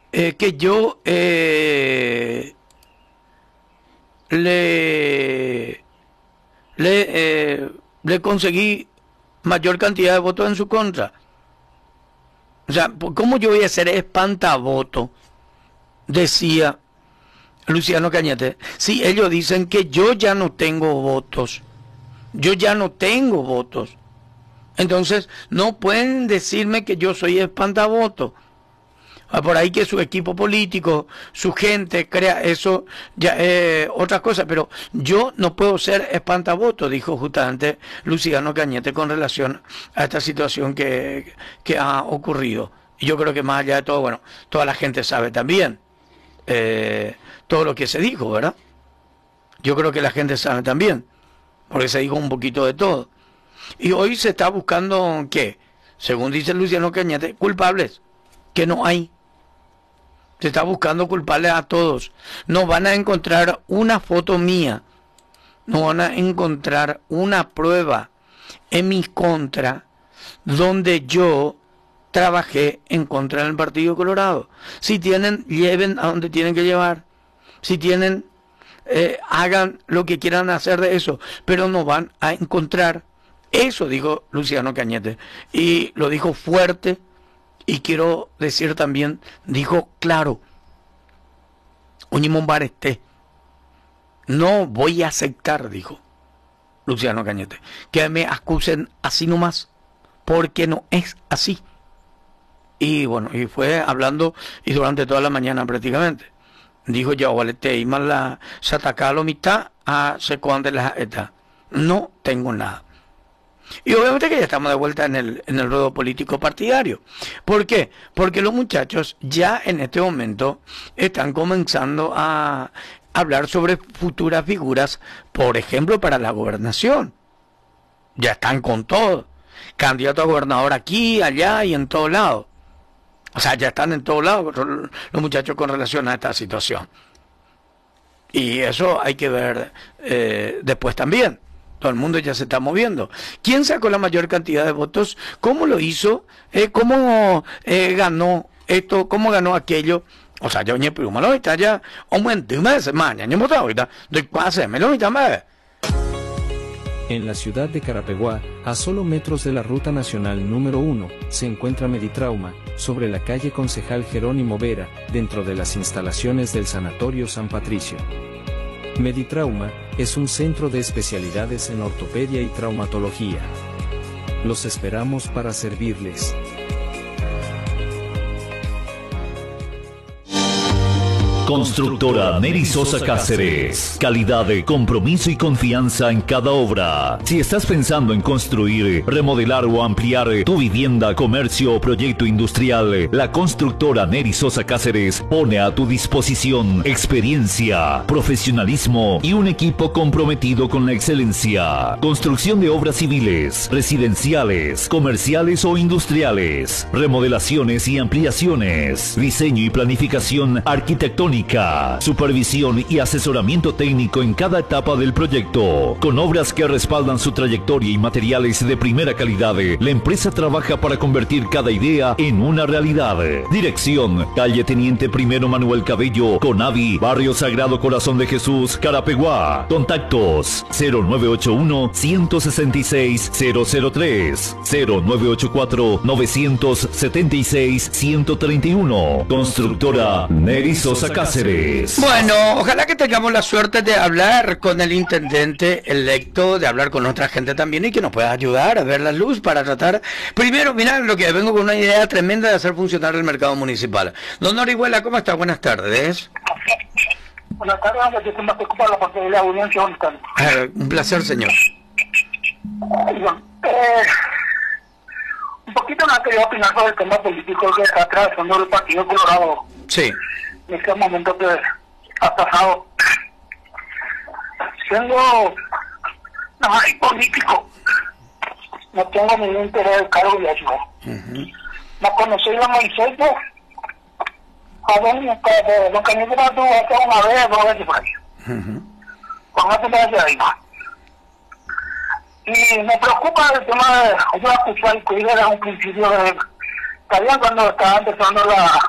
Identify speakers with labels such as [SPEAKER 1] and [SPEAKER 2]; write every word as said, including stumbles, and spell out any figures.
[SPEAKER 1] eh, que yo eh, le, le, eh, le conseguí mayor cantidad de votos en su contra. O sea, ¿cómo yo voy a ser espantavoto? Decía Luciano Cañete. Si ellos dicen que yo ya no tengo votos, yo ya no tengo votos, entonces no pueden decirme que yo soy espantavoto. Por ahí que su equipo político, su gente crea eso, ya eh, otra cosa, pero yo no puedo ser espantavoto, dijo justamente Luciano Cañete con relación a esta situación que, que ha ocurrido. Y yo creo que más allá de todo, bueno, toda la gente sabe también eh, todo lo que se dijo, ¿verdad? Yo creo que la gente sabe también, porque se dijo un poquito de todo. Y hoy se está buscando, ¿qué? Según dice Luciano Cañete, culpables, que no hay. Se está buscando culpables a todos. No van a encontrar una foto mía, no van a encontrar una prueba en mi contra donde yo trabajé en contra del Partido Colorado. Si tienen, lleven a donde tienen que llevar. Si tienen, eh, hagan lo que quieran hacer de eso, pero no van a encontrar. Eso dijo Luciano Cañete, y lo dijo fuerte, y quiero decir también, dijo claro, Uñimón Bareste, no voy a aceptar, dijo Luciano Cañete, que me acusen así nomás, porque no es así. Y bueno, y fue hablando, y durante toda la mañana prácticamente, dijo ya, Walete, y más la se ataca a la mitad, a se de la eta. No tengo nada. Y obviamente que ya estamos de vuelta en el, en el ruedo político partidario. ¿Por qué? Porque los muchachos ya en este momento están comenzando a hablar sobre futuras figuras, por ejemplo, para la gobernación. Ya están con todo. Candidato a gobernador aquí, allá y en todos lados. O sea, ya están en todos lados los muchachos con relación a esta situación. Y eso hay que ver eh, después también. Todo el mundo ya se está moviendo. ¿Quién sacó la mayor cantidad de votos? ¿Cómo lo hizo? Eh, ¿Cómo eh, ganó esto? ¿Cómo ganó aquello? O sea, yo ni primo lo está ya. Aumenté una semana, ni moto ahorita. Doy pase, me lo también.
[SPEAKER 2] En la ciudad de Carapeguá, a solo metros de la ruta nacional número uno, se encuentra Meditrauma, sobre la calle Concejal Jerónimo Vera, dentro de las instalaciones del Sanatorio San Patricio. Meditrauma es un centro de especialidades en ortopedia y traumatología. Los esperamos para servirles.
[SPEAKER 3] Constructora Neri Sosa Cáceres. Calidad, compromiso y confianza en cada obra. Si estás pensando en construir, remodelar o ampliar tu vivienda, comercio o proyecto industrial, la constructora Neri Sosa Cáceres pone a tu disposición experiencia, profesionalismo y un equipo comprometido con la excelencia. Construcción de obras civiles, residenciales, comerciales o industriales, remodelaciones y ampliaciones, diseño y planificación arquitectónica, supervisión y asesoramiento técnico en cada etapa del proyecto. Con obras que respaldan su trayectoria y materiales de primera calidad, la empresa trabaja para convertir cada idea en una realidad. Dirección: calle Teniente Primero Manuel Cabello, Conavi, Barrio Sagrado Corazón de Jesús, Carapeguá. Contactos: cero nueve ocho uno, uno seis seis, cero cero tres, cero nueve ocho cuatro, nueve siete seis, uno tres uno. Constructora Neri Sosa Cáceres.
[SPEAKER 1] Bueno, ojalá que tengamos la suerte de hablar con el intendente electo, de hablar con otra gente también y que nos pueda ayudar a ver la luz para tratar. Primero, mirá, lo que vengo con una idea tremenda de hacer funcionar el mercado municipal. Don Orihuela, ¿cómo está? Buenas tardes.
[SPEAKER 4] Buenas tardes, yo estoy más preocupado porque la audiencia ahorita.
[SPEAKER 1] Eh, un placer, señor.
[SPEAKER 4] Eh, un poquito más quería opinar sobre el tema político que está atravesando el Partido Colorado.
[SPEAKER 1] Sí.
[SPEAKER 4] En este momento que ha pasado, siendo nada más político, no tengo ningún interés de cargo de ayuda. Uh-huh. No conocí la Moisés, a ver, lo que me tuvo hace una vez, dos veces por ahí. Uh-huh. Con eso me hace ahí más. Y me preocupa el tema de, yo escuché al cuidar a un principio de, también cuando estaba empezando la